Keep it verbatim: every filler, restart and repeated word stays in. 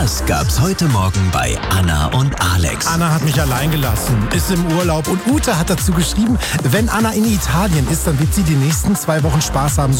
Das gab's heute Morgen bei Anna und Alex. Anna hat mich allein gelassen, ist im Urlaub und Ute hat dazu geschrieben, wenn Anna in Italien ist, dann wird sie die nächsten zwei Wochen Spaß haben.